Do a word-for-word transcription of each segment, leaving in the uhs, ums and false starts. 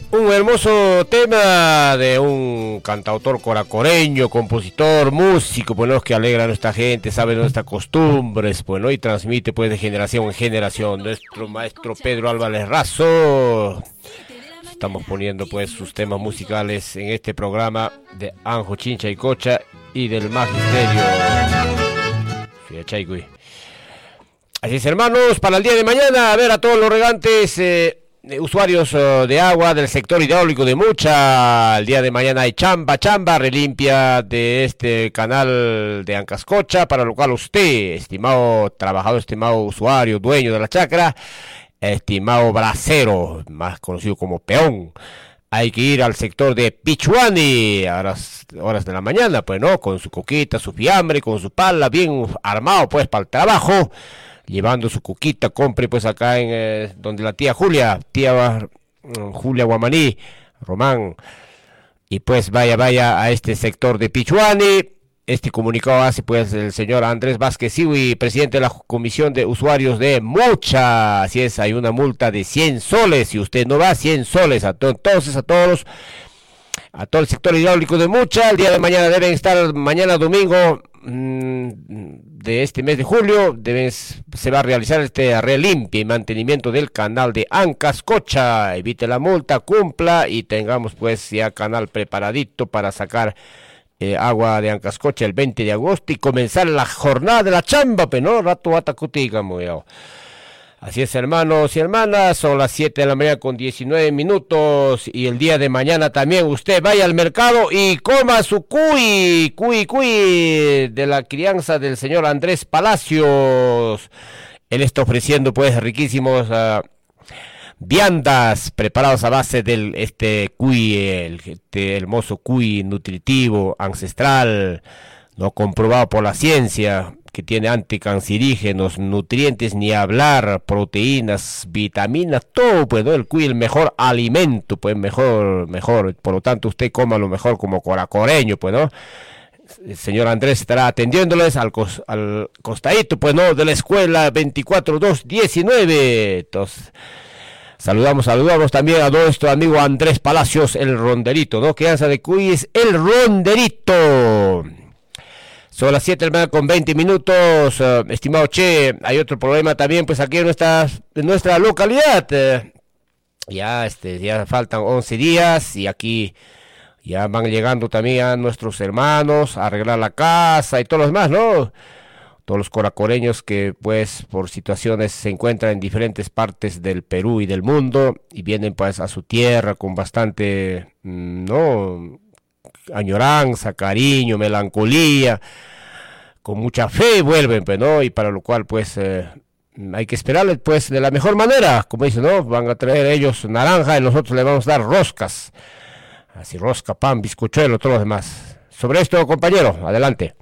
Un hermoso tema de un cantautor coracoreño, compositor, músico, pues no, que alegra a nuestra gente, sabe nuestras costumbres, pues no, y transmite pues de generación en generación. Nuestro maestro Pedro Álvarez Razo. Estamos poniendo pues sus temas musicales en este programa de Anjo, Chincha y Cocha y del Magisterio. Así es, hermanos, para el día de mañana, a ver a todos los regantes, eh, usuarios uh, de agua del sector hidráulico de Mucha. El día de mañana hay chamba, chamba, relimpia de este canal de Ancascocha, para lo cual usted, estimado trabajador, estimado usuario, dueño de la chacra, estimado bracero, más conocido como peón, hay que ir al sector de Pichuani a las horas de la mañana, pues no, con su coquita, su fiambre, con su pala, bien armado pues para el trabajo, llevando su coquita, compre pues acá en eh, donde la tía Julia, tía uh, Julia Guamaní, Román, y pues vaya, vaya a este sector de Pichuani. Este comunicado hace pues el señor Andrés Vázquez Siwi, presidente de la Comisión de Usuarios de Mucha. Así es, hay una multa de cien soles, si usted no va, cien soles, a to entonces a todos los, a todo el sector hidráulico de Mucha, el día de mañana deben estar, mañana domingo mmm, de este mes de julio, deben, se va a realizar este relimpia y mantenimiento del canal de Ancascocha. Evite la multa, cumpla y tengamos pues ya canal preparadito para sacar Eh, agua de Ancascocha el veinte de agosto y comenzar la jornada de la chamba, pero no, rato atacutica, muy bien. Así es, hermanos y hermanas, son las siete de la mañana con diecinueve minutos y el día de mañana también usted vaya al mercado y coma su cuy, cuy, cuy de la crianza del señor Andrés Palacios. Él está ofreciendo pues riquísimos uh, viandas preparados a base del este cuy, el este hermoso cuy nutritivo, ancestral, no comprobado por la ciencia, que tiene anticancerígenos, nutrientes ni hablar, proteínas, vitaminas, todo, pues, ¿no? El cuy, el mejor alimento, pues, mejor, mejor, por lo tanto usted coma lo mejor como coracoreño, pues, ¿no? El señor Andrés estará atendiéndoles al, cos, al costadito, pues, ¿no? De la escuela veinticuatro dos diecinueve, entonces Saludamos, saludamos también a nuestro amigo Andrés Palacios, el ronderito, ¿no? Crianza de cuyes, el ronderito. Son las siete de la mañana con veinte minutos, uh, estimado Che. Hay otro problema también, pues aquí en nuestra, en nuestra localidad. Uh, ya, este, ya faltan once días y aquí ya van llegando también a nuestros hermanos a arreglar la casa y todo lo demás, ¿no? Todos los coracoreños que pues por situaciones se encuentran en diferentes partes del Perú y del mundo y vienen pues a su tierra con bastante, no, añoranza, cariño, melancolía, con mucha fe vuelven, pues, ¿no? Y para lo cual pues eh, hay que esperarles pues de la mejor manera, como dicen, ¿no? Van a traer ellos naranja y nosotros les vamos a dar roscas, así rosca, pan, bizcochuelo, todo lo demás. Sobre esto, compañero, adelante.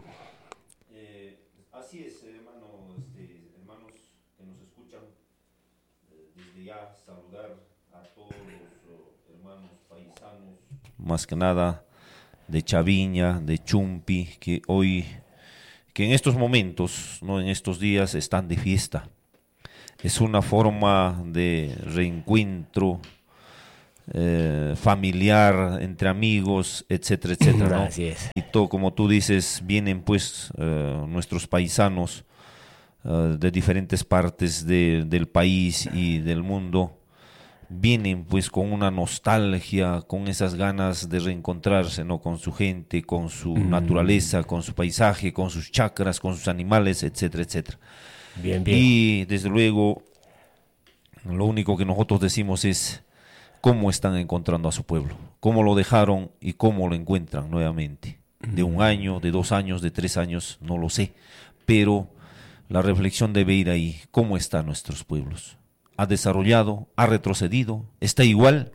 Más que nada de Chaviña, de Chumpi, que hoy, que en estos momentos, no en estos días, están de fiesta. Es una forma de reencuentro eh, familiar, entre amigos, etcétera, etcétera, ¿no? Así es. Y todo, como tú dices, vienen pues eh, nuestros paisanos eh, de diferentes partes de, del país y del mundo. Vienen pues con una nostalgia, con esas ganas de reencontrarse, ¿no? Con su gente, con su mm. naturaleza, con su paisaje, con sus chacras, con sus animales, etcétera, etcétera. Bien, bien. Y desde luego, lo único que nosotros decimos es cómo están encontrando a su pueblo, cómo lo dejaron y cómo lo encuentran nuevamente. Mm. De un año, de dos años, de tres años, no lo sé, pero la reflexión debe ir ahí, cómo están nuestros pueblos. ¿Ha desarrollado? ¿Ha retrocedido? ¿Está igual?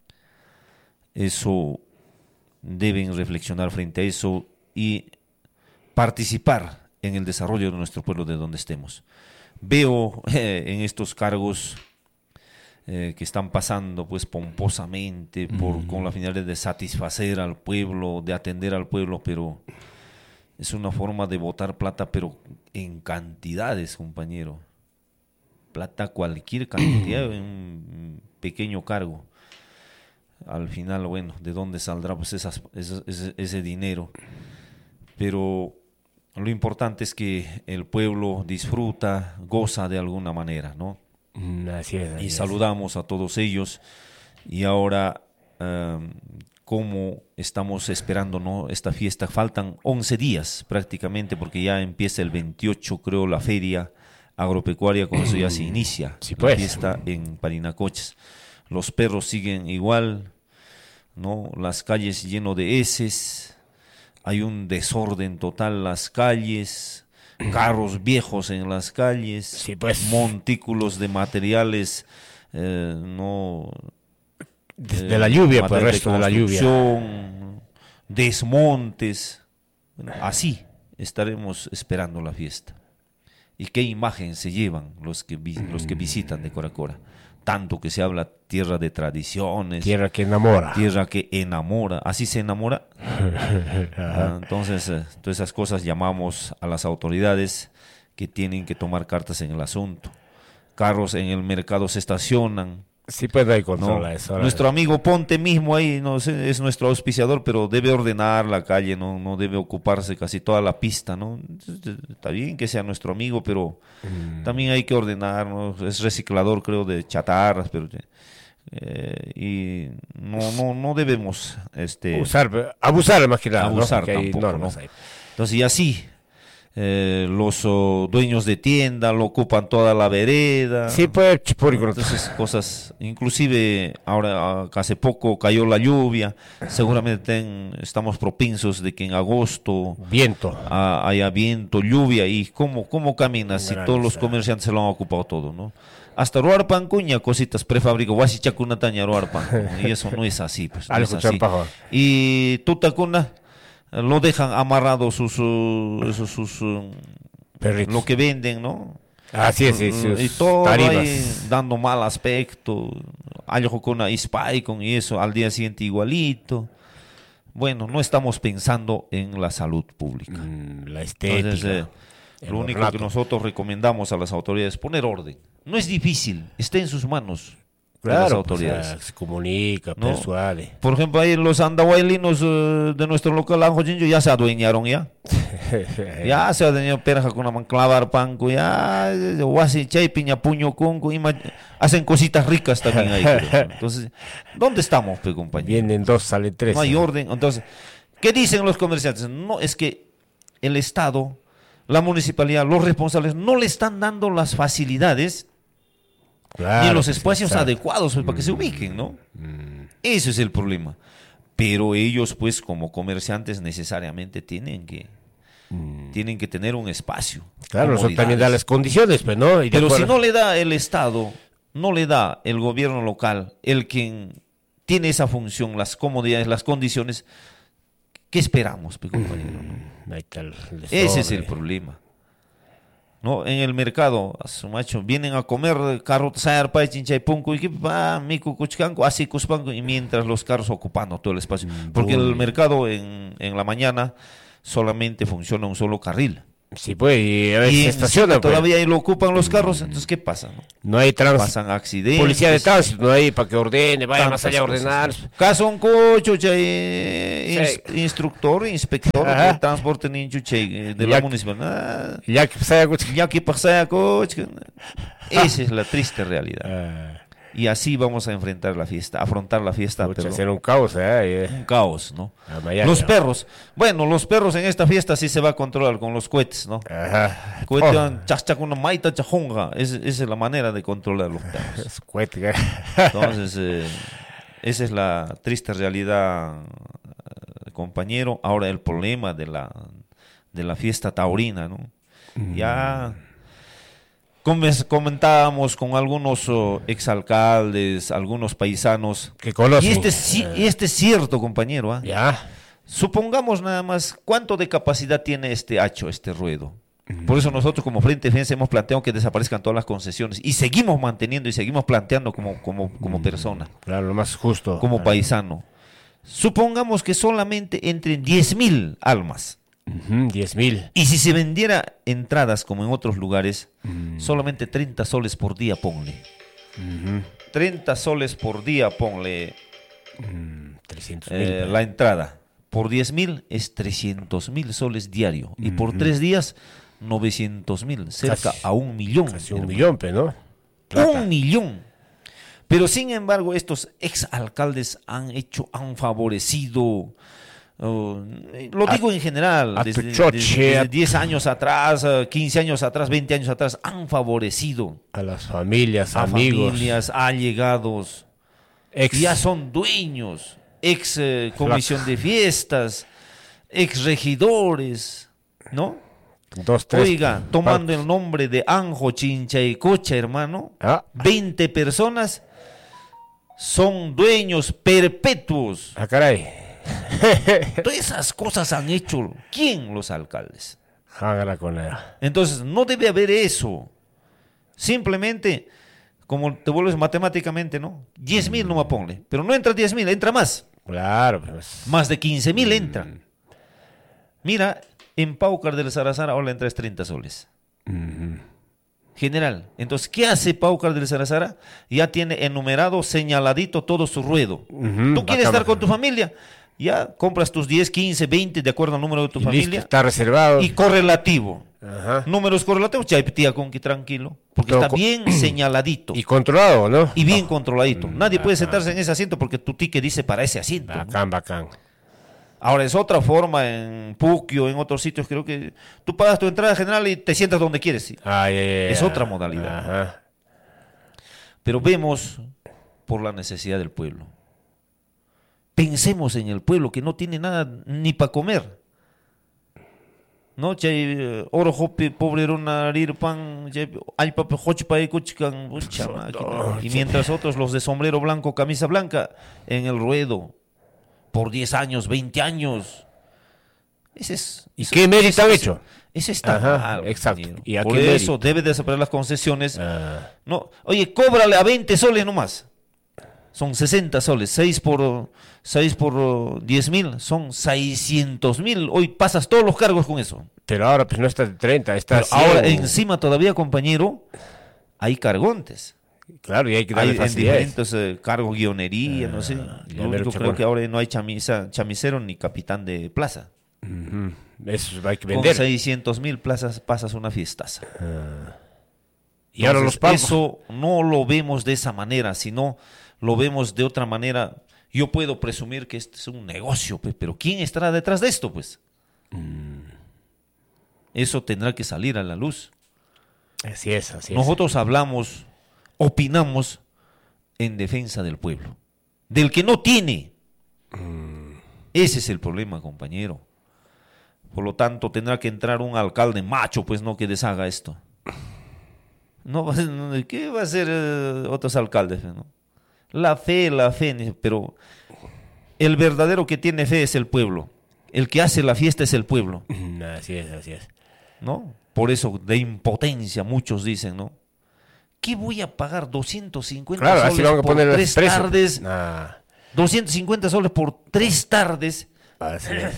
Eso deben reflexionar frente a eso y participar en el desarrollo de nuestro pueblo de donde estemos. Veo eh, en estos cargos eh, que están pasando pues pomposamente por, mm. con la finalidad de satisfacer al pueblo, de atender al pueblo, pero es una forma de botar plata, pero en cantidades, compañero. Plata cualquier cantidad en un pequeño cargo. al final, bueno, ¿de dónde saldrá pues esas, ese, ese, ese dinero? Pero lo importante es que el pueblo disfruta, goza de alguna manera, ¿no? Mm, Así es. Así Y es. saludamos a todos ellos. Y ahora, um, ¿cómo estamos esperando, no, esta fiesta? Faltan once días prácticamente, porque ya empieza el veintiocho, creo, la feria agropecuaria, con eso ya se inicia Sí, la pues. fiesta en Parinacochas. Los perros siguen igual, ¿no? Las calles lleno de heces, hay un desorden total, las calles, carros viejos en las calles, Sí, pues. montículos de materiales, eh, no De, eh, de la lluvia, pues, el material resto de la lluvia. construcción, desmontes. Bueno, así estaremos esperando la fiesta. ¿Y qué imagen se llevan los que, vi- los que visitan de Coracora? Tanto que se habla tierra de tradiciones, Tierra que enamora. tierra que enamora. ¿Así se enamora? Ah, entonces, eh, todas esas cosas llamamos a las autoridades que tienen que tomar cartas en el asunto. Carros en el mercado se estacionan, Sí, pues no hay ¿no? control a eso. Nuestro amigo Ponte mismo ahí, no sé, es nuestro auspiciador, pero debe ordenar la calle, no, no debe ocuparse casi toda la pista, ¿no? Está bien que sea nuestro amigo, pero Mm. también hay que ordenar, ¿no? Es reciclador, creo, de chatarras, pero eh, y no, no, no debemos este Usar, abusar más que nada, ¿no? abusar Porque hay tampoco, normas ¿no? ahí. Entonces, y así, eh, los oh, dueños de tienda lo ocupan toda la vereda. Sí, pues, chipurico. Entonces, cosas, inclusive ahora ah, hace poco cayó la lluvia, seguramente ten- estamos propensos de que en agosto Viento. ah, haya viento, lluvia, y cómo, cómo caminas si todos los Granizo. comerciantes se lo han ocupado todo, ¿no? Hasta roar pancuña, cositas prefabricadas, guasi chacuna taña roar pan, y eso no es así, pues, no Algo es así. champajo. Y tutacuna lo dejan amarrado sus, uh, esos, sus uh, Perritos. lo que venden, ¿no? Así es, sí, sí, Y sus todo tarifas. ahí dando mal aspecto, algo con una spy con y eso, al día siguiente igualito. Bueno, no estamos pensando en la salud pública. Mm, La estética. Entonces, eh, el lo único ornato. que nosotros recomendamos a las autoridades es poner orden. No es difícil, está en sus manos de las Claro, autoridades. pues, ah, se comunica, ¿No? persuade. Por ejemplo, ahí los andahuaylinos eh, de nuestro local Anjojinjo ya se adueñaron ya. Ya se adueñaron perja con una clavar panco, ya guasi chay piña puño conco, ima- hacen cositas ricas también ahí. creo. Entonces, ¿dónde estamos, pe compañero? Vienen dos, salen tres. No hay orden. Entonces, ¿qué dicen los comerciantes? No, es que el Estado, la municipalidad, los responsables no le están dando las facilidades Claro, ni los pues, espacios exacto. adecuados pues, para que se ubiquen, ¿no? Mm, Ese es el problema. Pero ellos, pues, como comerciantes, necesariamente tienen que, tienen que tener un espacio. Claro, nosotros también da comodidades. las condiciones, pues, ¿no? Y de Pero si acuerdo- no le da el Estado, no le da el gobierno local, el quien tiene esa función, las comodidades, las condiciones, ¿qué esperamos, pe, compañero? no? Ahí está el- el Ese es el desorden. problema. ¿No? En el mercado, a su macho, vienen a comer carro sayar pa chinchay punco y que pa mico cuchcanco, así cuspanco, y mientras los carros ocupando todo el espacio. Porque el Uy. mercado en, en la mañana solamente funciona un solo carril. Sí, pues, y a veces Y se en estaciona, Sica pues. todavía ahí lo ocupan los carros, entonces ¿qué pasa? no? No hay tránsito. Pasan accidentes. Policía de tránsito, no hay para que ordene, vaya más tantas allá a cosas, ordenar. ¿no? Caso un cocho, chay, Sí. ins- instructor, inspector Ajá. de transporte ninchu, chay, eh, de Ya la que- municipalidad. Ya que pues, haya- Ya que pasa, coche. Esa es la triste realidad. Ah, Y así vamos a enfrentar la fiesta, afrontar la fiesta, pucha, pero hacer un caos, ¿eh? un caos, ¿no? Ah, vaya, Los ya. perros, bueno, los perros en esta fiesta sí se va a controlar con los cohetes, ¿no? Ajá. Cohete, Oh, chascha con una maita chajonga, es- esa es la manera de controlar los perros. es cohete, ¿eh? Entonces, eh, esa es la triste realidad, eh, compañero. Ahora el problema de la, de la fiesta taurina, ¿no? Ya comes- comentábamos con algunos oh, exalcaldes, algunos paisanos. Que conocen. Y este, es ci- y este es cierto, compañero. ¿ah? Ya. Supongamos nada más cuánto de capacidad tiene este hacho, este ruedo. Por eso nosotros como Frente Defensa hemos planteado que desaparezcan todas las concesiones y seguimos manteniendo y seguimos planteando como, como, como persona, Claro, lo más justo. como Ah, paisano. Supongamos que solamente entren diez mil almas. ujú, diez mil. Y si se vendiera entradas como en otros lugares, solamente treinta soles por día ponle. Ujú. treinta soles por día ponle. trescientos eh, mil. la entrada. Por diez mil es trescientos mil soles diario. Y por Ujú. tres días, novecientos mil, cerca Casi- a un millón. Casi un hermano. millón, pe, ¿no? Plata. Un millón. Pero sin embargo, estos exalcaldes han hecho, han favorecido, uh, lo A- digo en general, a desde, tu choche, desde a- diez años atrás, uh, quince años atrás, veinte años atrás, han favorecido A las familias, a amigos. familias, allegados, Ex. ya son dueños, ex eh, comisión de fiestas, ex regidores, ¿no? Dos, tres. Oiga, tomando palcos. el nombre de Anjo Chincha y Cocha, hermano, Ah, veinte personas son dueños perpetuos. ah, caray. Todas esas cosas han hecho, ¿quién? Los alcaldes. Hágala con la... Entonces, no debe haber eso. Simplemente, como te vuelves matemáticamente, ¿no? diez mil no me ponle, pero no entra diez mil, entra más. Claro, pues. Más de quince mil entran. Mira, en Paucar del Sarazara ahora entras treinta soles. Ujú. General. Entonces, ¿qué hace Paucar del Sarazara? Ya tiene enumerado, señaladito todo su ruedo. Ujú, Tú quieres bacán, estar con bacán. tu familia, ya compras tus diez, quince, veinte de acuerdo al número de tu Y listo, familia está reservado. y correlativo. Ajá. Números correlativos, ya tía con que tranquilo, porque Pero está co- bien señaladito Y controlado, ¿no? y bien controladito. Mm, Nadie puede bacán. sentarse en ese asiento porque tu ticket dice para ese asiento, ¿no? Bacán, bacán. Ahora es otra forma en Puquio, en otros sitios, creo que tú pagas tu entrada general y te sientas donde quieres. ¿sí? Ay, ay, ay, Es ay. otra modalidad. Ajá. Pero vemos por la necesidad del pueblo. Pensemos en el pueblo que no tiene nada ni para comer. No, chay, eh, oro hopi, pobre rona, rir pan, chay, ay pape, hochi pa ahí, cuchican, pucha máquina. No, Y chay. mientras otros, los de sombrero blanco, camisa blanca, en el ruedo, por diez años, veinte años. Ese es, ¿Y eso- qué mérito eso- han eso- hecho? Eso está Ajá, mal. exacto. compañero. ¿Y a Por qué eso mérito? debe de separar las concesiones. Ah, No, oye, cóbrale a veinte soles nomás. Son sesenta soles. seis por, seis por uh, diez mil son seiscientos mil. Hoy pasas todos los cargos con eso. pero ahora pues no está de treinta, está Pero ahora cien. encima todavía, compañero, hay cargontes. Claro, y hay que darle Hay en facilidades. diferentes eh, cargos, guionería, no sé. ya Lo mero único chacón. creo que ahora no hay chamisa, chamisero ni capitán de plaza. Ujú. Eso hay que Con vender. seiscientos mil plazas pasas una fiestaza. Y ahora los Entonces, palcos. eso no lo vemos de esa manera, sino lo vemos de otra manera. Yo puedo presumir que este es un negocio, pues, pero ¿quién estará detrás de esto, pues? Eso tendrá que salir a la luz. Así es, así es. Nosotros hablamos, opinamos en defensa del pueblo, del que no tiene. Ese es el problema, compañero. Por lo tanto, tendrá que entrar un alcalde macho, pues no que deshaga esto. No, va a ser- no, ¿qué va a hacer eh, otros alcaldes? ¿No? La fe, la fe, ni- pero el verdadero que tiene fe es el pueblo. El que hace la fiesta es el pueblo, Mm, Así es, así es. ¿no? Por eso, de impotencia, muchos dicen, ¿no? ¿Qué voy a pagar doscientos cincuenta Claro, así soles van a por poner el tres precio. tardes? Nah, doscientos cincuenta soles por tres tardes así es.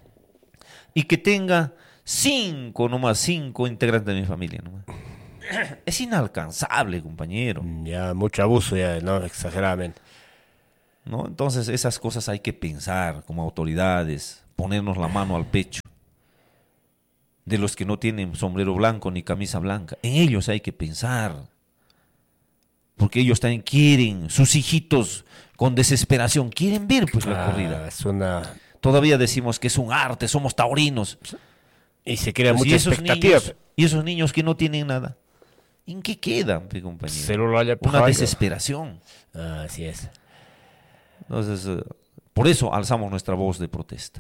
y que tenga cinco nomás, cinco integrantes de mi familia nomás. Es inalcanzable, compañero, Ya mucho abuso, ya, no, exageradamente. ¿no? Entonces esas cosas hay que pensar como autoridades, ponernos la mano al pecho. De los que no tienen sombrero blanco ni camisa blanca, en ellos hay que pensar. Porque ellos también quieren, sus hijitos con desesperación, quieren ver pues la Ah, corrida. es una... Todavía decimos que es un arte, somos taurinos. Y se crea Pues, mucha y esos expectativa. niños, y esos niños que no tienen nada, ¿en qué quedan, pe, compañero? Se lo haya Una pujado. desesperación. Ah, así es. Entonces, eh, por eso alzamos nuestra voz de protesta.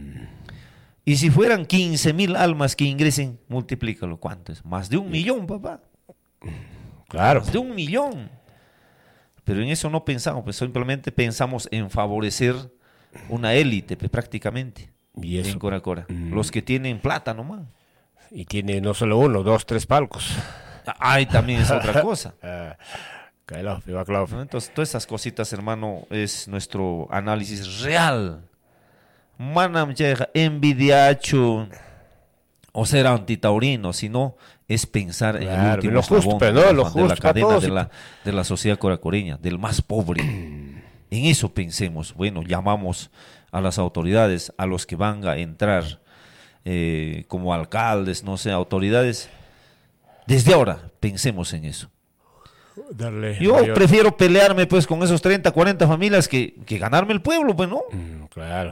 Y si fueran quince mil almas que ingresen, multiplícalo. ¿Cuánto es? Más de un millón, papá. Claro. Más de un millón. Pero en eso no pensamos, pues simplemente pensamos en favorecer una élite, pues, prácticamente. Y eso. En Cora Cora. Mm. Los que tienen plata nomás. Y tiene no solo uno, dos, tres palcos. Ay, también es otra cosa. Ah, Kailov, viva Klaus. ¿No? Entonces, todas esas cositas, hermano, es nuestro análisis real. Manam llega envidiacho o ser antitaurino, sino es pensar en Claro, el último lo justo, eslabón pero no, de la- lo de la justo para cadena todos de y- la, de la sociedad coracoreña, del más pobre. En eso pensemos. Bueno, llamamos a las autoridades, a los que van a entrar eh, como alcaldes, no sé, autoridades. Desde ahora pensemos en eso. Darle Yo mayor... prefiero pelearme pues con esos treinta, cuarenta familias que, que ganarme el pueblo, pues, ¿no? Mm, claro.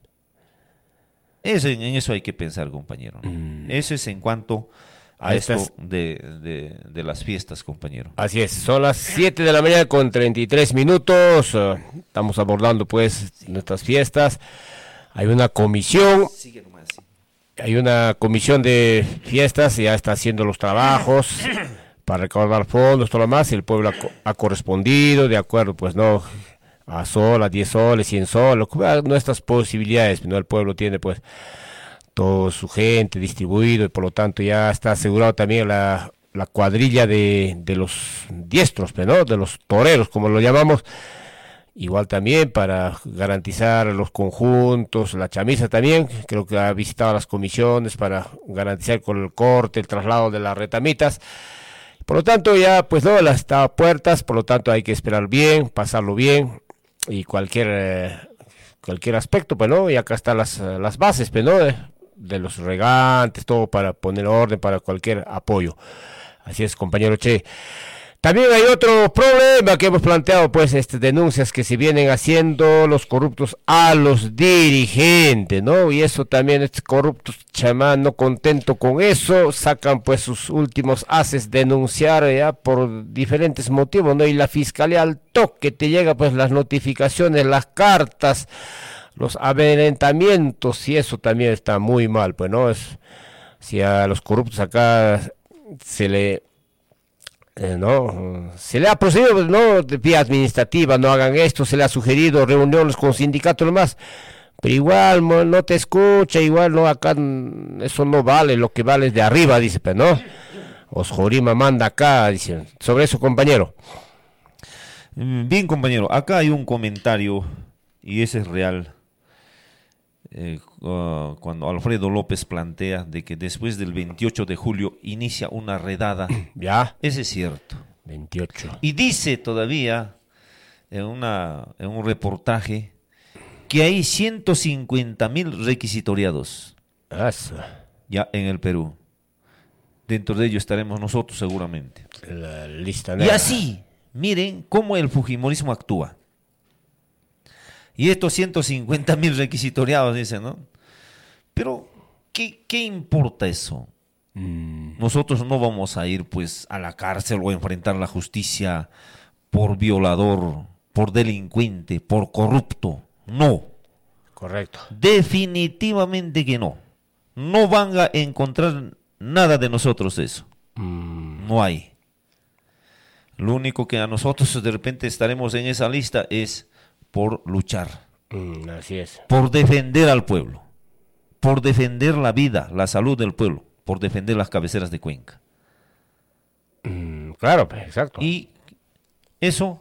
Eso, en, en eso hay que pensar, compañero, ¿no? Mm. Eso es en cuanto a Estas... esto de, de, de las fiestas, compañero. Así es, son las siete de la mañana con treinta y tres minutos. Uh, estamos abordando pues nuestras fiestas. Hay una comisión. Sigue nomás, sí. Hay una comisión de fiestas, ya está haciendo los trabajos para recaudar fondos, todo lo más, y el pueblo ha, co- ha correspondido, de acuerdo, pues no, a sol, a diez soles, cien soles, a nuestras posibilidades, ¿no? El pueblo tiene pues toda su gente distribuido y por lo tanto ya está asegurado también la, la cuadrilla de, de los diestros, ¿no? De los toreros, como lo llamamos. Igual también para garantizar los conjuntos, la chamisa también, creo que ha visitado las comisiones para garantizar con el corte, el traslado de las retamitas. Por lo tanto ya pues no, las está a puertas, por lo tanto hay que esperar bien, pasarlo bien y cualquier eh, cualquier aspecto, pues no, y acá están las, las bases, pues no, de, de los regantes, todo para poner orden para cualquier apoyo. Así es, compañero Che. También hay otro problema que hemos planteado, pues, este, denuncias que se vienen haciendo los corruptos a los dirigentes, ¿no? Y eso también, estos corruptos, chamán, no contento con eso, sacan, pues, sus últimos haces denunciar, ya, por diferentes motivos, ¿no? Y la fiscalía al toque te llega, pues, las notificaciones, las cartas, los amedrentamientos, y eso también está muy mal, pues, ¿no? Es, si a los corruptos acá se le... Eh, no, se le ha procedido, no, de vía administrativa, no hagan esto, se le ha sugerido reuniones con sindicatos nomás, pero igual no, no te escucha, igual no, acá eso no vale, lo que vale es de arriba, dice, pero no, Osjorima manda acá, dice, sobre eso, compañero. Bien, compañero, acá hay un comentario, y ese es real, eh, uh, cuando Alfredo López plantea de que después del veintiocho de julio inicia una redada. Ya. Ese es cierto. veintiocho. Y dice todavía en, una, en un reportaje que hay ciento cincuenta mil requisitoriados Eso. ya en el Perú. Dentro de ello estaremos nosotros seguramente. La lista Y negra. así, miren cómo el fujimorismo actúa. Y estos ciento cincuenta mil requisitoriados, dicen, ¿no? Pero, ¿qué, qué importa eso? Mm. Nosotros no vamos a ir, pues, a la cárcel o a enfrentar la justicia por violador, por delincuente, por corrupto. No. Correcto. Definitivamente que no. No van a encontrar nada de nosotros eso. Mm. No hay. Lo único que a nosotros de repente estaremos en esa lista es por luchar, Mm, así es. por defender al pueblo, por defender la vida, la salud del pueblo, por defender las cabeceras de Cuenca. Mm, claro, pues, exacto. Y eso,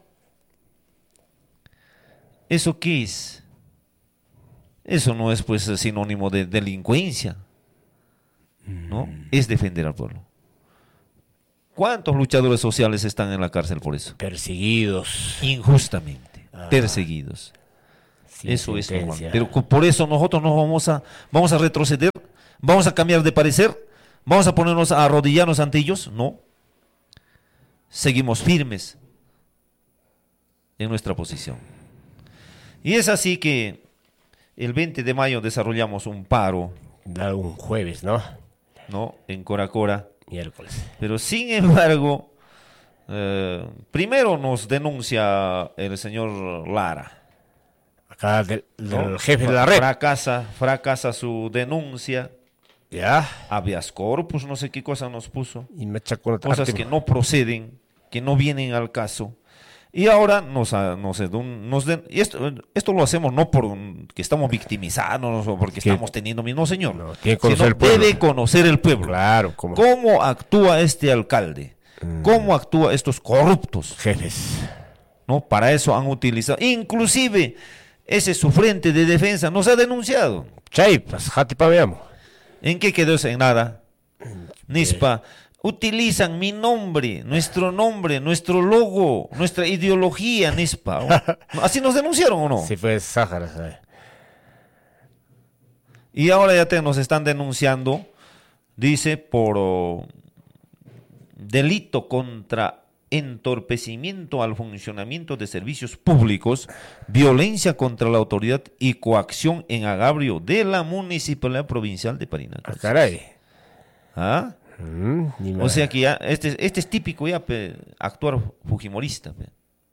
¿eso qué es? Eso no es pues sinónimo de delincuencia, ¿no? Es defender al pueblo. ¿Cuántos luchadores sociales están en la cárcel por eso? Perseguidos. Injustamente, Ah. perseguidos. Sin Eso es normal. sentencia. Pero co- por eso nosotros no vamos a, vamos a retroceder, vamos a cambiar de parecer, vamos a ponernos a arrodillarnos ante ellos. No. Seguimos firmes en nuestra posición. Y es así que el veinte de mayo desarrollamos un paro, Da un jueves, ¿no? ¿no? En Coracora. Miércoles. Pero sin embargo, eh, primero nos denuncia el señor Lara. Acá del, del ¿no? jefe de la red. Fracasa, fracasa su denuncia. Ya. Habeas corpus, no sé qué cosa nos puso. Y me echa con otra Cosas parte. que no proceden, que no vienen al caso. Y ahora nos, ah, nos, nos den, y esto, esto lo hacemos no porque estamos victimizándonos o porque Que- estamos teniendo miedo, no señor. No, tiene que conocer Sino el pueblo. debe conocer el pueblo. Claro, como ¿Cómo actúa este alcalde? Mm. ¿Cómo actúa estos corruptos? jefes. ¿No? Para eso han utilizado. Inclusive, ese su frente de defensa nos ha denunciado. Chay, pues, jati pa veamos. ¿En qué quedó eso? En nada. Nispa. utilizan mi nombre, nuestro nombre, nuestro logo, nuestra ideología, Nispa. ¿Así nos denunciaron o no? Sí, fue Sáhara, ¿sabes? Y ahora ya te, nos están denunciando, dice, por oh, delito contra entorpecimiento al funcionamiento de servicios públicos, violencia contra la autoridad y coacción en agravio de la Municipalidad Provincial de Parinacota. Ah, caray. ¿Ah? Mm, o sea que ya, este, este es típico ya, pe, actuar fujimorista. Pe.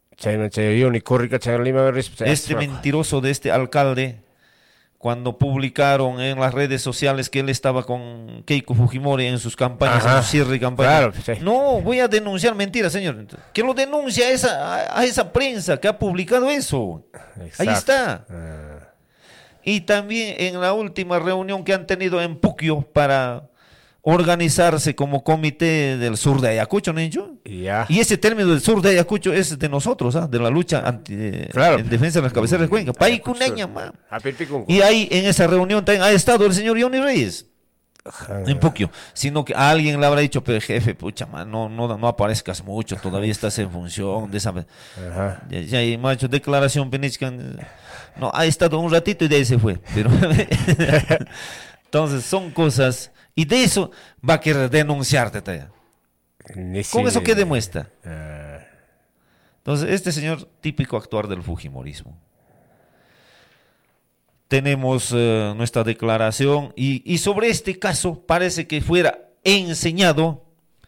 Este mentiroso de este alcalde, cuando publicaron en las redes sociales que él estaba con Keiko Fujimori en sus campañas, Ajá, en su cierre de campaña. Claro, sí. No, voy a denunciar mentiras, señor. Que lo denuncie a esa, a, a esa prensa que ha publicado eso. Exacto. Ahí está. Ah. Y también en la última reunión que han tenido en Puquio para organizarse como comité del sur de Ayacucho, ¿no? Ya. Y ese término del sur de Ayacucho es de nosotros, ¿ah? De la lucha anti, eh, Claro. en defensa de las cabeceras de Cuenca. Paicuneña, ma. A Pirpicunco. Y ahí en esa reunión también ha estado el señor Johnny Reyes, en Puquio. Sino que a alguien le habrá dicho, pero jefe, pucha, man, no, no, no aparezcas mucho, todavía estás en función de esa... Ajá. Ya, ya y me ha hecho declaración, Penichcan. No, ha estado un ratito y de ahí se fue. Pero entonces son cosas... Y de eso va a querer denunciarte todavía. ¿Con eso qué demuestra? Ah. Entonces, este señor, típico actuar del fujimorismo. Tenemos uh, nuestra declaración y, y sobre este caso parece que fuera enseñado.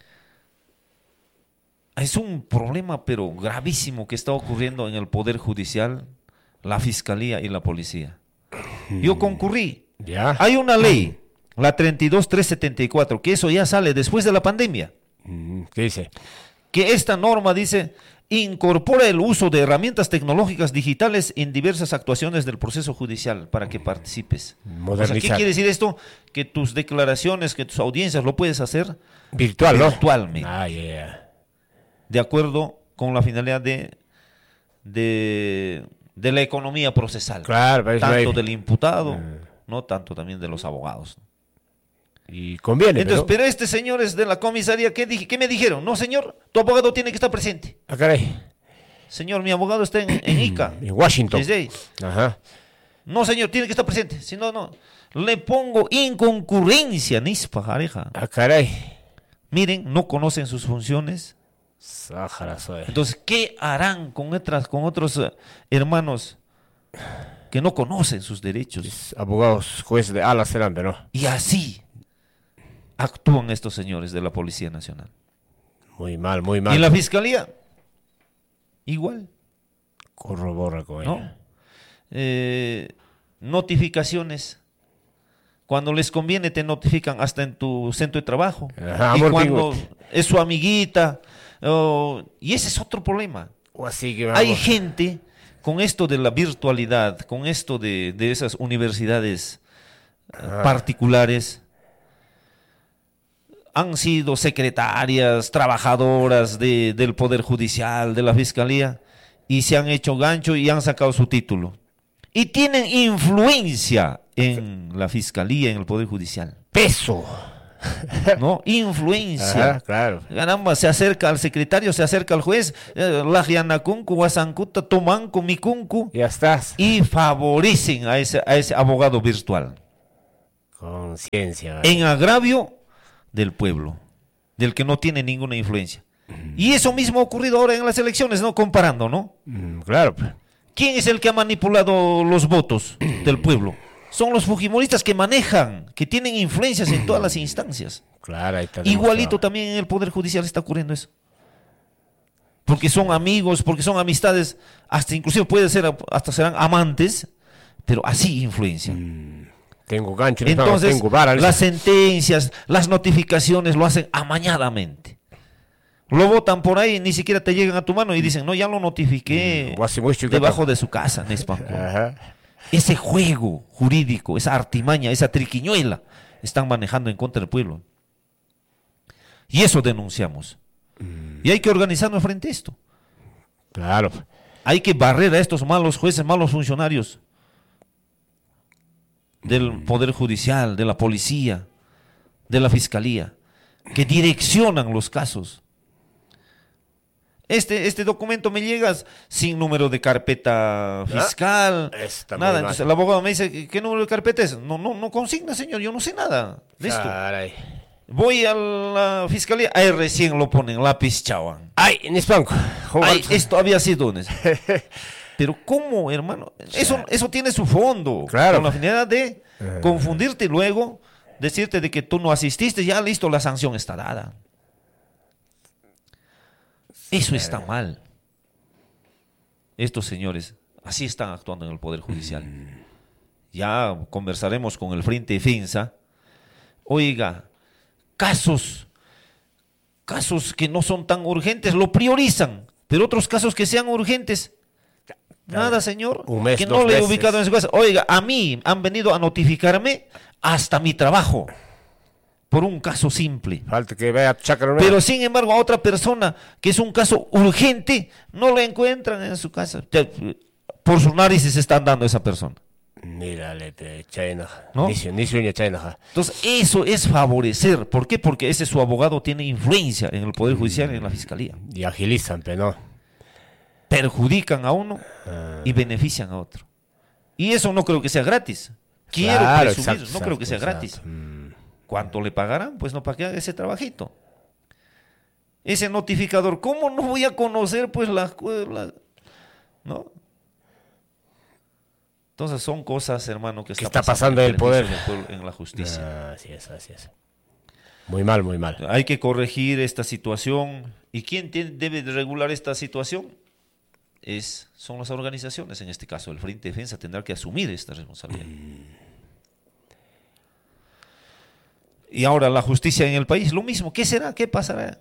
Es un problema pero gravísimo que está ocurriendo en el Poder Judicial, la Fiscalía y la Policía. Yo concurrí. Ya. Hay una ley, la treinta y dos mil trescientos setenta y cuatro, que eso ya sale después de la pandemia. ¿Qué dice? Que esta norma dice, incorpora el uso de herramientas tecnológicas digitales en diversas actuaciones del proceso judicial para que participes. O sea, ¿qué quiere decir esto? Que tus declaraciones, que tus audiencias lo puedes hacer virtual, ¿no? virtualmente. Ah, ya, yeah. De acuerdo con la finalidad de, de, de la economía procesal. Claro, tanto right. del imputado, mm. no tanto también de los abogados. Y conviene. Entonces, pero... pero este señor es de la comisaría. ¿Qué, dije? ¿Qué me dijeron? No, señor, tu abogado tiene que estar presente. Ah, caray. Señor, mi abogado está en, en Ica. En Washington. Desde ahí. Ajá. No, señor, tiene que estar presente. Si no, no. Le pongo inconcurrencia, nispa, jareja. Ah, caray. Miren, no conocen sus funciones. Sáhara, soy. Entonces, ¿qué harán con otras, con otros uh, hermanos que no conocen sus derechos? Abogados, jueces de ala serán, ¿no? Y así actúan estos señores de la Policía Nacional. Muy mal, muy mal. Y la Fiscalía, igual. Corrobora con ¿no? ella. Eh, notificaciones. Cuando les conviene te notifican hasta en tu centro de trabajo. Ajá, y amor, cuando pingo. Es su amiguita. Oh, y ese es otro problema. O así que vamos. Hay gente con esto de la virtualidad, con esto de, de esas universidades Ajá. particulares, han sido secretarias, trabajadoras de, del Poder Judicial, de la Fiscalía, y se han hecho gancho y han sacado su título. Y tienen influencia en la Fiscalía, en el Poder Judicial. Peso. ¿No? Influencia. Ajá, claro. Caramba, se acerca al secretario, se acerca al juez, eh, la Gianacuncu, Guasancuta, Tomanco, Micuncu, Ya estás. y favorecen a ese, a ese abogado virtual. Conciencia. En agravio del pueblo, del que no tiene ninguna influencia. Mm. Y eso mismo ha ocurrido ahora en las elecciones, ¿no? Comparando, ¿no? Mm, claro. ¿Quién es el que ha manipulado los votos del pueblo? Son los fujimoristas que manejan, que tienen influencias en todas las instancias. Claro, ahí está. Igualito también en el Poder Judicial está ocurriendo eso. Porque son amigos, porque son amistades, hasta inclusive puede ser, hasta serán amantes, pero así influencian. Mm, tengo gancho, entonces tengo vara, las sentencias, las notificaciones lo hacen amañadamente. Lo votan por ahí, ni siquiera te llegan a tu mano y dicen, no, ya lo notifiqué mm, debajo de su casa. Ajá. Ese juego jurídico, esa artimaña, esa triquiñuela, están manejando en contra del pueblo. Y eso denunciamos. Mm. Y hay que organizarnos frente a esto. Claro. Hay que barrer a estos malos jueces, malos funcionarios del Poder Judicial, de la Policía, de la Fiscalía. que direccionan los casos. Este, este documento me llega sin número de carpeta fiscal, Está nada. muy Entonces mal. el abogado me dice, ¿qué, qué número de carpeta es? No, no, no consigna, señor, yo no sé nada de esto. Caray. Voy a la fiscalía, ahí recién lo ponen, lápiz chawan. Ay, en Espanco. Ay, esto había sido. Pero ¿cómo, hermano? Eso, eso tiene su fondo. Claro. Con la finalidad de confundirte y luego, decirte de que tú no asististe, ya listo, la sanción está dada. Eso está mal. Estos señores así están actuando en el Poder Judicial. Ya conversaremos con el Frente Defensa. Oiga, casos, casos que no son tan urgentes, lo priorizan, pero otros casos que sean urgentes, nada, señor, Un mes, que no dos le he meses. ubicado en su casa. Oiga, a mí han venido a notificarme hasta mi trabajo por un caso simple. Falta que vea Chácaro. Pero sin embargo a otra persona que es un caso urgente, no la encuentran en su casa. Ya, por sus narices se están dando a esa persona. Mírale, Chayna. ¿No? Ni sueña Chayna. Entonces eso es favorecer. ¿Por qué? Porque ese su abogado tiene influencia en el Poder Judicial y en la Fiscalía. Y agilizan, pero no. Perjudican a uno y benefician a otro. Y eso no creo que sea gratis. Quiero Claro, presumir, exacto, no creo que sea exacto, gratis. exacto. Mm. ¿Cuánto le pagarán? Pues no, para que haga ese trabajito. Ese notificador, ¿cómo no voy a conocer pues la, la ¿no? Entonces son cosas, hermano, que ¿Qué está, está pasando en el poder? En, el pueblo, en la justicia. Ah, así es, así es. Muy mal, muy mal. Hay que corregir esta situación. ¿Y quién tiene, debe de regular esta situación? Es, son las organizaciones, en este caso el Frente Defensa tendrá que asumir esta responsabilidad. Y ahora la justicia en el país, lo mismo. ¿Qué será? ¿Qué pasará?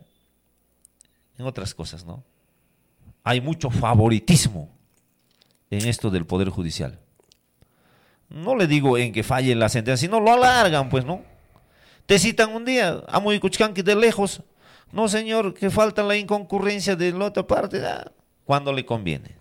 En otras cosas, ¿no? Hay mucho favoritismo en esto del Poder Judicial. No le digo en que falle la sentencia, sino lo alargan, pues, ¿no? Te citan un día, a muy cuchcanqui de lejos. No, señor, que falta la inconcurrencia de la otra parte, ah, cuando le conviene.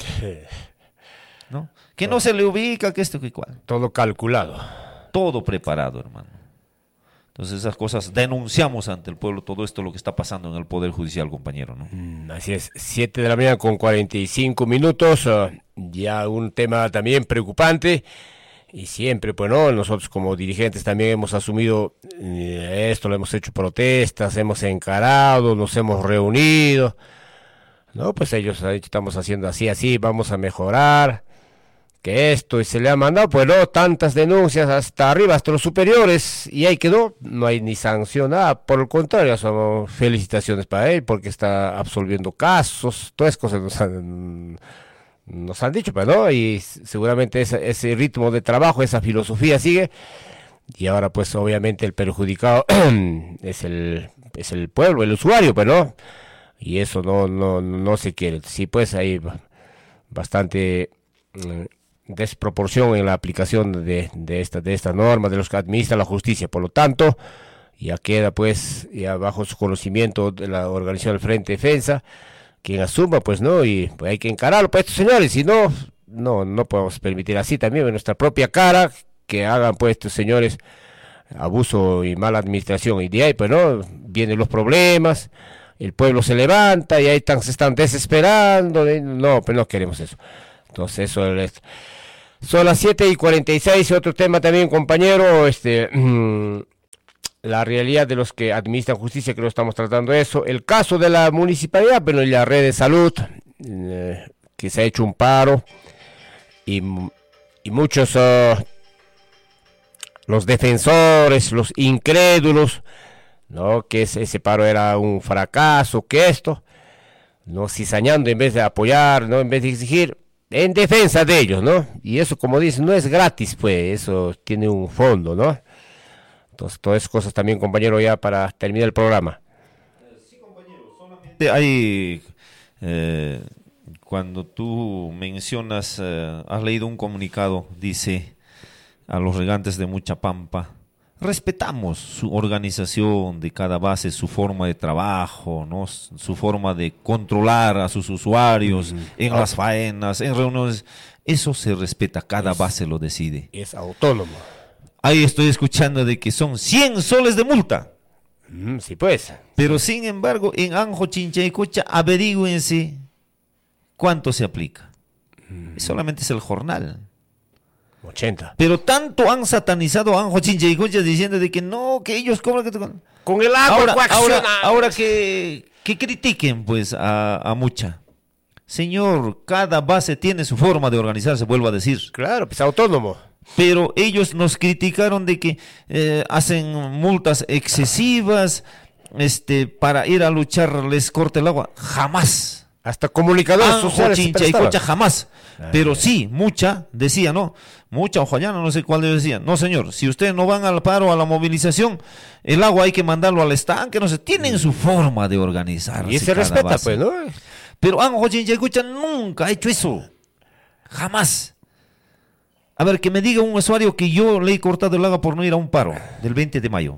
¿No? Que no se le ubica, que esto, que cual. Todo calculado. Todo preparado, hermano. Entonces esas cosas denunciamos ante el pueblo, todo esto lo que está pasando en el Poder Judicial, compañero, ¿no? Mm, así es, siete de la mañana con cuarenta y cinco minutos, uh, ya un tema también preocupante, y siempre, pues no, nosotros como dirigentes también hemos asumido eh, esto, lo hemos hecho protestas, hemos encarado, nos hemos reunido, no, pues ellos han dicho, estamos haciendo así, así, vamos a mejorar, que esto, y se le ha mandado, pues no, tantas denuncias hasta arriba, hasta los superiores, y ahí quedó, no hay ni sanción, nada, por el contrario, son felicitaciones para él, porque está absolviendo casos, todas esas cosas nos han, nos han dicho, pues no, y seguramente ese, ese ritmo de trabajo, esa filosofía sigue, y ahora pues obviamente el perjudicado es el, es el pueblo, el usuario, pues no, y eso no, no, no se quiere, sí, pues hay bastante desproporción en la aplicación de, de esta de esta norma de los que administra la justicia, por lo tanto ya queda pues ya bajo su conocimiento de la organización del Frente Defensa quien asuma, pues no, y pues, hay que encararlo para estos señores, si no no no podemos permitir así también en nuestra propia cara que hagan pues estos señores abuso y mala administración, y de ahí pues no vienen los problemas, el pueblo se levanta y ahí están, se están desesperando, no, pues no queremos eso. Entonces eso es. Son las siete y cuarenta y seis, otro tema también, compañero, este, mmm, la realidad de los que administran justicia, que no estamos tratando eso, el caso de la municipalidad, bueno, y la red de salud, eh, que se ha hecho un paro, y, y muchos, uh, los defensores, los incrédulos, no, que ese, ese paro era un fracaso, que esto, no, cizañando en vez de apoyar, no, en vez de exigir, en defensa de ellos, ¿no? Y eso, como dicen, no es gratis, pues, eso tiene un fondo, ¿no? Entonces, todas esas cosas también, compañero, ya para terminar el programa. Sí, compañero, solamente hay, eh, cuando tú mencionas, eh, has leído un comunicado, dice, a los regantes de Mucha Pampa, respetamos su organización de cada base, su forma de trabajo, ¿no? Su forma de controlar a sus usuarios mm. en ah. las faenas, en reuniones. Eso se respeta, cada es, base lo decide. Es autónomo. Ahí estoy escuchando de que son cien soles de multa. Mm, sí, pues. Pero sin embargo, en Anjo, Chinchaycocha, averígüense cuánto se aplica. Mm. Solamente es el jornal. ochenta. Pero tanto han satanizado a Anjo, Chinchaycocha diciendo de que no, que ellos cobran. Que... Con el agua ahora, coacciona. ahora, ahora que, que critiquen pues a, a Mucha. Señor, cada base tiene su forma de organizarse, vuelvo a decir. Claro, pues autónomo. Pero ellos nos criticaron de que eh, hacen multas excesivas, este, para ir a luchar les corta el agua. Jamás. Hasta comunicadores sociales. Chinchaycocha jamás. Ay, pero sí, Mucha decía, ¿no? Mucha o Joyana, no sé cuál decía. No, señor, si ustedes no van al paro, a la movilización, el agua hay que mandarlo al estanque, no sé. Tienen su forma de organizarse. Y se respeta, base. pues, ¿no? Pero Anjo Chinchaycocha nunca ha hecho eso. Jamás. A ver, que me diga un usuario que yo le he cortado el agua por no ir a un paro del veinte de mayo.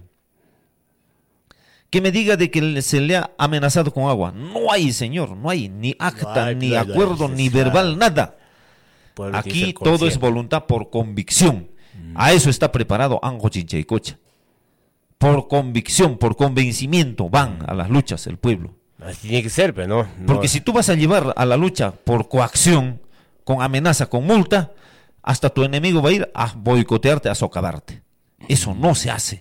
Que me diga de que se le ha amenazado con agua. No hay, señor, no hay ni acta, no hay, ni no, acuerdo, no ni verbal, nada. Aquí todo es voluntad por convicción. Mm. A eso está preparado Anjo Chinchaycocha. Por convicción, por convencimiento van a las luchas el pueblo. Así tiene que ser, pero no, no. Porque si tú vas a llevar a la lucha por coacción, con amenaza, con multa, hasta tu enemigo va a ir a boicotearte, a socavarte. Eso no se hace.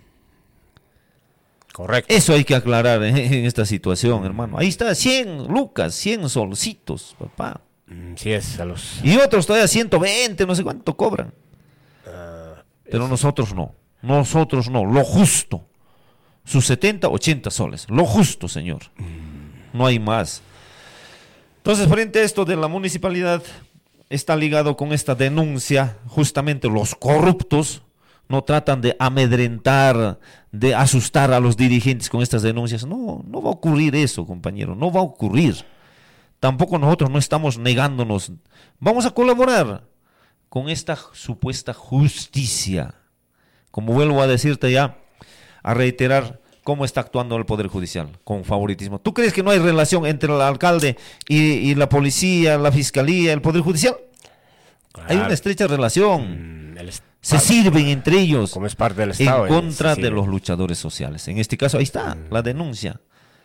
Correcto. Eso hay que aclarar en, en esta situación, hermano. Ahí está, cien lucas, cien solcitos, papá. Sí es, a los... Y otros todavía ciento veinte, no sé cuánto cobran. Uh, Pero es... nosotros no. Nosotros no. Lo justo. Sus setenta, ochenta soles. Lo justo, señor. No hay más. Entonces, frente a esto de la municipalidad, está ligado con esta denuncia, justamente los corruptos no tratan de amedrentar, de asustar a los dirigentes con estas denuncias. No, no va a ocurrir eso, compañero, no va a ocurrir. Tampoco nosotros no estamos negándonos. Vamos a colaborar con esta supuesta justicia. Como vuelvo a decirte ya, a reiterar cómo está actuando el Poder Judicial, con favoritismo. ¿Tú crees que no hay relación entre el alcalde y, y la policía, la fiscalía, el Poder Judicial? Claro. Hay una estrecha relación. Mm, el se sirven entre ellos, como es parte del Estado, en contra de los luchadores sociales. En este caso, ahí está mm. la denuncia.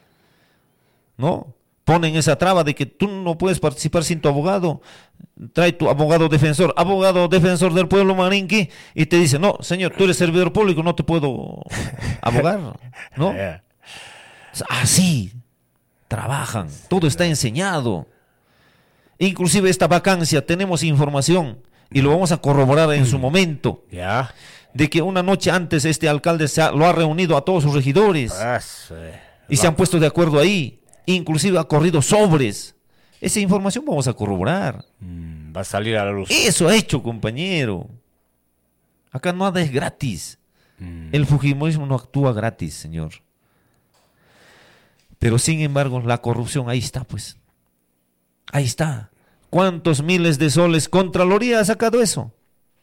¿No? Ponen esa traba de que tú no puedes participar sin tu abogado. Trae tu abogado defensor, abogado defensor del pueblo Marinqui, y te dice, no, señor, tú eres servidor público, no te puedo abogar, ¿no? Así trabajan, todo está enseñado. Inclusive esta vacancia, tenemos información, y lo vamos a corroborar en su momento, yeah. de que una noche antes este alcalde se ha, lo ha reunido a todos sus regidores, ah, sí. y se han puesto de acuerdo ahí. Inclusive ha corrido sobres. Esa información vamos a corroborar. Mm, va a salir a la luz. Eso ha hecho, compañero. Acá nada es gratis. Mm. El fujimorismo no actúa gratis, señor. Pero sin embargo, la corrupción ahí está, pues. Ahí está. ¿Cuántos miles de soles Contraloría ha sacado eso?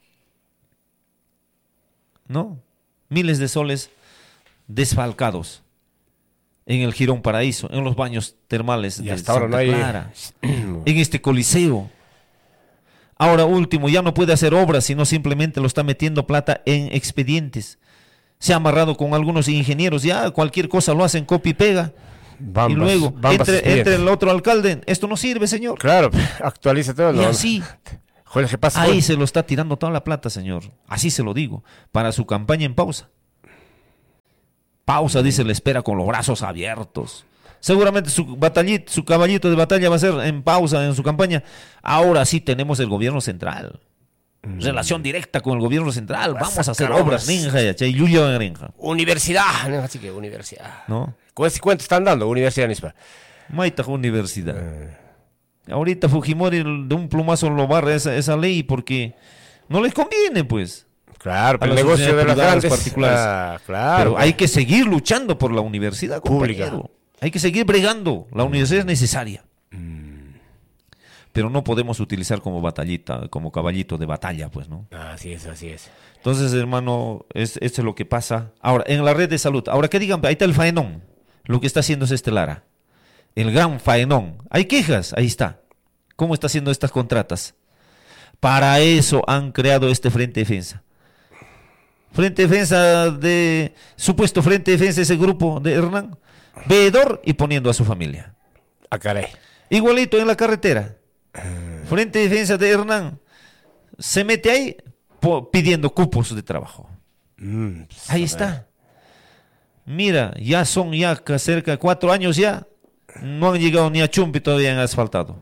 ¿No? Miles de soles desfalcados. En el Girón Paraíso, en los baños termales y de hasta Santa ahora no hay... Clara, en este coliseo. Ahora último, ya no puede hacer obras, sino simplemente lo está metiendo plata en expedientes. Se ha amarrado con algunos ingenieros, ya cualquier cosa lo hacen copia y pega. Bambas, y luego, entre, entre el otro alcalde, esto no sirve, señor. Claro, actualiza todo. Y ¿no? así, Joder, ¿qué pasa? ahí se lo está tirando toda la plata, señor. Así se lo digo, para su campaña en pausa. Pausa, dice, le espera con los brazos abiertos. Seguramente su batallito, su caballito de batalla va a ser en pausa en su campaña. Ahora sí tenemos el gobierno central. Mm. Relación directa con el gobierno central. Vas Vamos a, a hacer obras. obras, ninja, ya, Yuya, ninja. Universidad, así que universidad. ¿No? ¿Cuánto cuánto están dando? Universidad, Nispa. Maita universidad. Mm. Ahorita Fujimori de un plumazo lo barre esa, esa ley porque no les conviene, pues. Claro, pero el negocio de las grandes particulares. Ah, claro. Pero hay que seguir luchando por la universidad pública. Compañero. Hay que seguir bregando. La universidad es necesaria. Mm. Pero no podemos utilizar como batallita, como caballito de batalla, pues, ¿no? Así es, así es. Entonces, hermano, es, esto es lo que pasa. Ahora, en la red de salud. Ahora, ¿qué digan? Ahí está el faenón. Lo que está haciendo es este Lara. El gran faenón. Hay quejas. Ahí está. ¿Cómo está haciendo estas contratas? Para eso han creado este Frente Defensa. Frente Defensa de, supuesto Frente Defensa, ese grupo de Hernán, veedor y poniendo a su familia. Ah, caray. Igualito en la carretera. Frente Defensa de Hernán se mete ahí po, pidiendo cupos de trabajo. Mm, ahí está. Mira, ya son ya cerca de cuatro años ya, no han llegado ni a Chumpi todavía en asfaltado.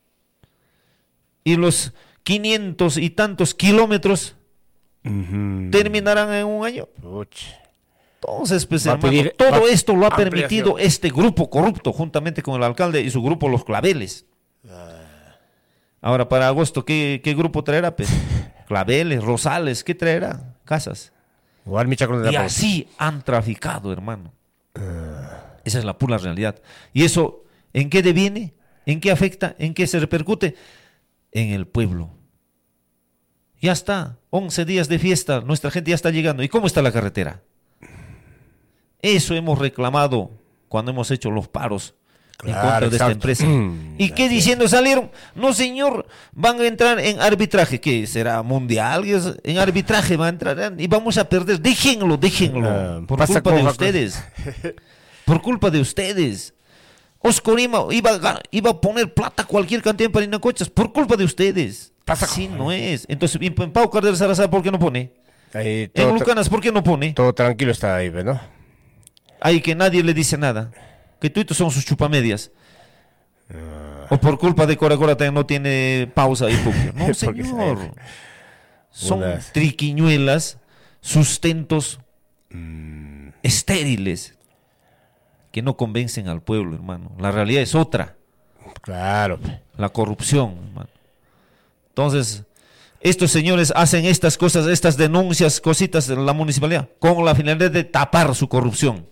Y los quinientos y tantos kilómetros uh-huh. terminarán en un año. Uch. Entonces, pues, hermano, pedir, todo esto lo ha ampliación. permitido este grupo corrupto, juntamente con el alcalde y su grupo Los Claveles. Ah. Ahora, para agosto, ¿qué, qué grupo traerá? Pues? Claveles, Rosales, ¿qué traerá? Casas. Y así han traficado, hermano. Uh. Esa es la pura realidad. ¿Y eso en qué deviene? ¿En qué afecta? ¿En qué se repercute? En el pueblo. Ya está, once días de fiesta, nuestra gente ya está llegando. ¿Y cómo está la carretera? Eso hemos reclamado cuando hemos hecho los paros claro, en contra de exacto. esta empresa. ¿Y qué diciendo salieron? No, señor, van a entrar en arbitraje. ¿Qué será mundial? En arbitraje va a entrar y vamos a perder. Déjenlo, déjenlo. Uh, por culpa de ustedes. Por culpa de ustedes. Oscorima iba a, iba a poner plata cualquier cantidad en Parinacochas por culpa de ustedes. Pasa Así con... no es. Entonces, en Pau Cárdenas Salazar, ¿por qué no pone? Ahí, todo, en Lucanas, ¿por qué no pone? Todo tranquilo está ahí, ¿no? Ahí que nadie le dice nada. Que tuitos son sus chupamedias. Uh... O por culpa de Cora Cora no tiene pausa y público. No, señor. Son Unas... triquiñuelas, sustentos mm. estériles. Que no convencen al pueblo, hermano. La realidad es otra. Claro. La corrupción, hermano. Entonces, estos señores hacen estas cosas, estas denuncias, cositas en la municipalidad, con la finalidad de tapar su corrupción.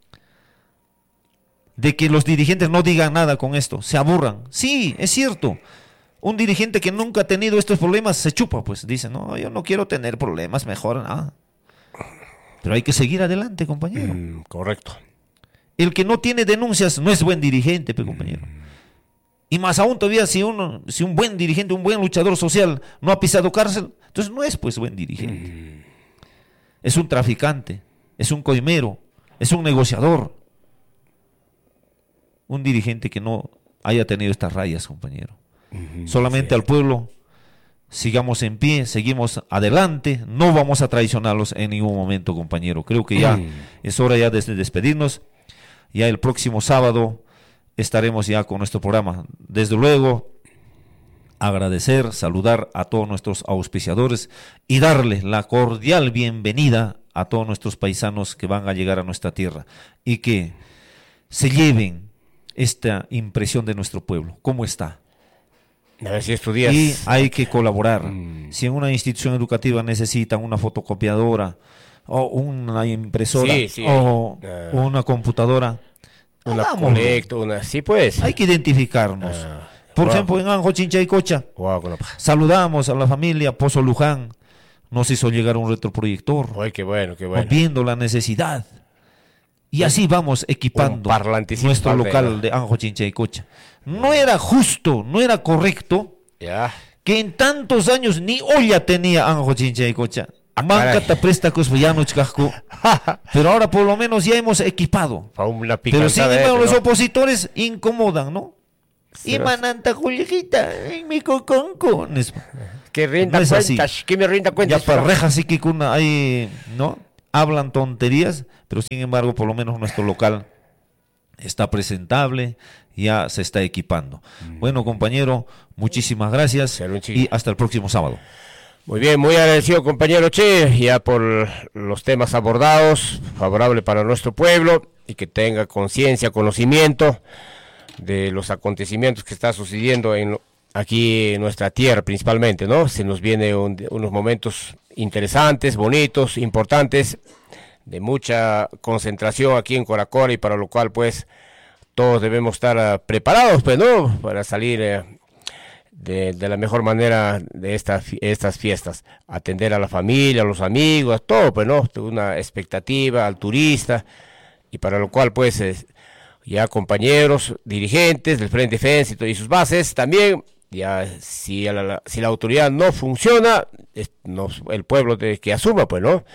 De que los dirigentes no digan nada con esto, se aburran. Sí, es cierto. Un dirigente que nunca ha tenido estos problemas se chupa, pues dice, no, yo no quiero tener problemas, mejor nada. Pero hay que seguir adelante, compañero. Mm, correcto. El que no tiene denuncias no es buen dirigente, pe, compañero. Y más aún todavía si uno, si un buen dirigente, un buen luchador social no ha pisado cárcel, entonces no es pues buen dirigente. Es un traficante, es un coimero, es un negociador. Un dirigente que no haya tenido estas rayas, compañero. Solamente sí. Al pueblo, sigamos en pie, seguimos adelante, no vamos a traicionarlos en ningún momento, compañero. Creo que ya es hora ya de despedirnos. Ya el próximo sábado estaremos ya con nuestro programa. Desde luego, agradecer, saludar a todos nuestros auspiciadores y darles la cordial bienvenida a todos nuestros paisanos que van a llegar a nuestra tierra y que se lleven esta impresión de nuestro pueblo. ¿Cómo está? A ver si estudias. Y hay que colaborar. Mm. Si en una institución educativa necesitan una fotocopiadora, o una impresora, sí, sí, o uh, una computadora, una colecto, una, sí pues. Hay que identificarnos. Uh, Por wow. ejemplo, en Anjo Chinchaycocha, wow, saludamos a la familia Pozo Luján, nos hizo llegar un retroproyector. Uy, qué bueno, qué bueno. Viendo la necesidad. Y así vamos equipando nuestro local de, de Anjo Chinchaycocha. No era justo, no era correcto yeah. que en tantos años ni olla tenía Anjo Chinchaycocha. Pero ahora por lo menos ya hemos equipado. Pero sin embargo los opositores incomodan, ¿no? Y mananta Julieta en mi coconco. Que rinda no cuentas, que me rinda cuentas. Ya para rejas sí que hay, ¿no? Hablan tonterías, pero sin embargo por lo menos nuestro local está presentable, ya se está equipando. Mm. Bueno, compañero, muchísimas gracias y hasta el próximo sábado. Muy bien, muy agradecido, compañero Che, ya por los temas abordados, favorable para nuestro pueblo y que tenga conciencia, conocimiento de los acontecimientos que está sucediendo en aquí en nuestra tierra principalmente, ¿no? Se nos vienen un, unos momentos interesantes, bonitos, importantes, de mucha concentración aquí en Coracora y para lo cual pues todos debemos estar uh, preparados, pues, ¿no? Para salir uh, De, de la mejor manera de estas estas fiestas, atender a la familia, a los amigos, a todo, pues, ¿no? Una expectativa al turista, y para lo cual, pues, eh, ya compañeros, dirigentes del Frente Defensa y sus bases, también, ya, si la, si la autoridad no funciona, es, no, el pueblo de, que asuma, pues, ¿no?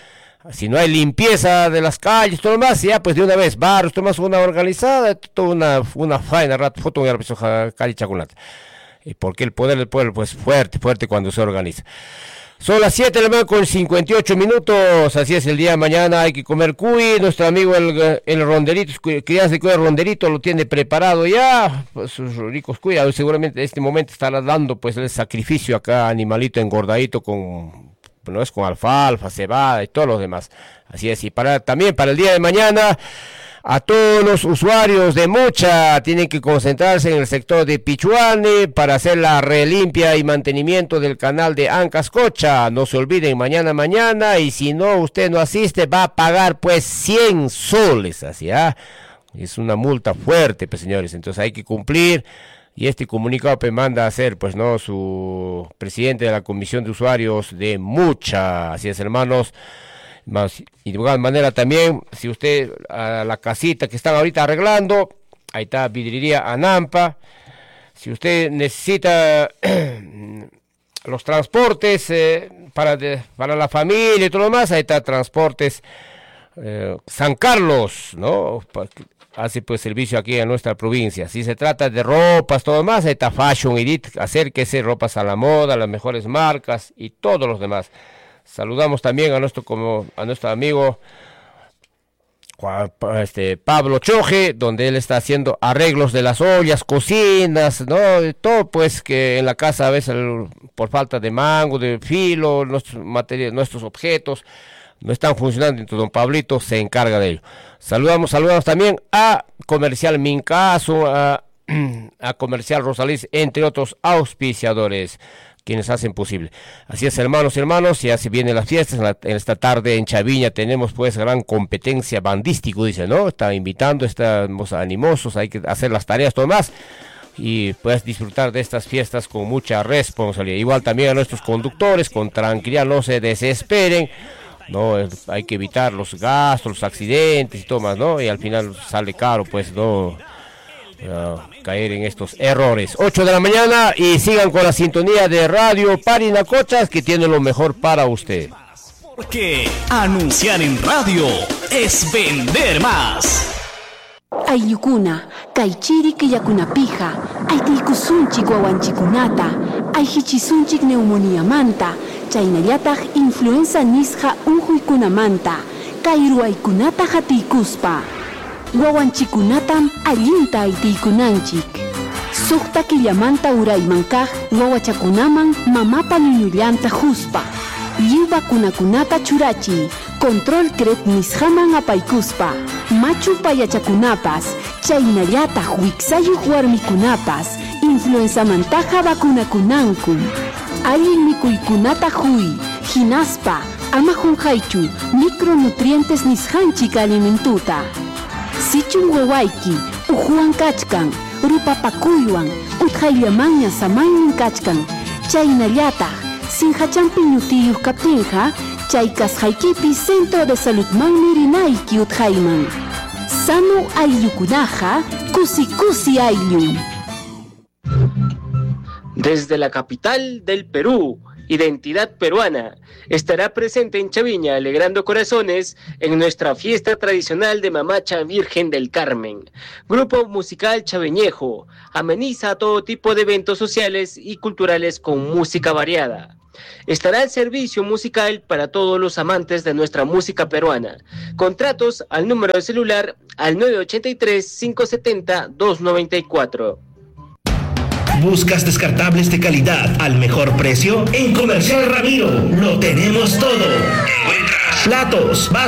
si no hay limpieza de las calles, todo lo más, ya pues de una vez, barrios, todo más, una organizada, toda una, una faena, rato, foto, calle Chaculata. Y porque el poder del pueblo, pues fuerte, fuerte cuando se organiza. Son las siete de la mañana con cincuenta y ocho minutos, así es el día de mañana, hay que comer cuy, nuestro amigo el, el ronderito, crianza de cuy, el ronderito lo tiene preparado ya, pues, sus ricos cuy, seguramente en este momento estará dando pues el sacrificio acá, animalito engordadito con, no es con alfalfa, cebada y todos los demás, así es, y para también para el día de mañana, a todos los usuarios de Mucha tienen que concentrarse en el sector de Pichuane para hacer la relimpia y mantenimiento del canal de Ancascocha. No se olviden, mañana, mañana, y si no, usted no asiste, va a pagar pues cien soles, así, ¿ah? Es una multa fuerte, pues señores, entonces hay que cumplir. Y este comunicado pues manda a hacer, pues no, su presidente de la Comisión de Usuarios de Mucha, así es, hermanos. Más, y de igual manera también, si usted a la casita que están ahorita arreglando, ahí está vidriería Anampa, si usted necesita los transportes eh, para, de, para la familia y todo lo demás, ahí está Transportes eh, San Carlos, ¿no? Hace pues servicio aquí en nuestra provincia. Si se trata de ropas, todo lo demás, ahí está Fashion Edit, acérquese, ropas a la moda, las mejores marcas y todos los demás. Saludamos también a nuestro como a nuestro amigo este Pablo Choje, donde él está haciendo arreglos de las ollas, cocinas, no, todo pues que en la casa a veces por falta de mango, de filo, nuestros materiales, nuestros objetos no están funcionando, entonces don Pablito se encarga de ello. Saludamos, saludamos también a Comercial Mincaso, a, a Comercial Rosaliz, entre otros auspiciadores quienes hacen posible. Así es, hermanos y hermanos, ya se vienen las fiestas, en, la, en esta tarde en Chaviña tenemos pues gran competencia bandístico, dice, ¿no? Está invitando, estamos animosos, hay que hacer las tareas, todo más, y puedes disfrutar de estas fiestas con mucha responsabilidad. Igual también a nuestros conductores, con tranquilidad, no se desesperen, no, hay que evitar los gastos, los accidentes y todo más, ¿no? Y al final sale caro, pues, no... Uh, caer en estos errores. Ocho de la mañana y sigan con la sintonía de Radio Parinacochas, que tiene lo mejor para usted. Porque anunciar en radio es vender más. Aylukuna, kaychiri killakunapija, aytiykusunchik wawanchikunata, ayhichisunchik neumonía manta, chaynallataq influenza nisqa unquykunamanta, kayruaykunata hatiykuspa. Wawanchikunatam allinta aytiykunanchik. Suqta killamanta uraymankaq wawachakunaman mamapa ñuñullanta huspa. Lliwwakunakunata churachiy, control cret nisqaman apaykuspa. Machu payachakunapas, chaynallataq wiksayuq warmikunapas, influenzamantaqa vacunakunanku. Allin mikuykunata huy, hinaspa, ama hunqaychu, micronutrientes nisqanchik alimentuta. Sichun wawayki, ujuan kachkan, rupapakuywan, utqayllamanña samaynin kachkan, chaynallataq, sinhachampi ñutiyuq kaptinqa, chay kasqaykipi Centro de Saludmanmi rinayki utqayman. Sano ayllukunaqa, kusi kusi ayllun. Desde la capital del Perú, Identidad Peruana, estará presente en Chaviña alegrando corazones en nuestra fiesta tradicional de Mamacha Virgen del Carmen. Grupo musical chaveñejo, ameniza todo tipo de eventos sociales y culturales con música variada. Estará el servicio musical para todos los amantes de nuestra música peruana. Contratos al número de celular al nueve ocho tres, cinco siete cero, dos nueve cuatro. ¿Buscas descartables de calidad al mejor precio? En Comercial Ramiro lo tenemos todo. Encuentras platos, vasos,